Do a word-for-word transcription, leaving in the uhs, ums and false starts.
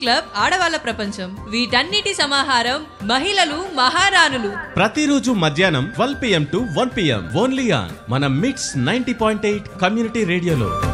Club ఆడవాళ్ళ ప్రపంచం, వీటన్నిటి సమాహారం మహిళలు మహారాణులు. ప్రతిరోజు మధ్యాహ్నం twelve PM to one PM only on మన మిట్స్ నైన్టీ పాయింట్ ఎయిట్ కమ్యూనిటీ రేడియోలో.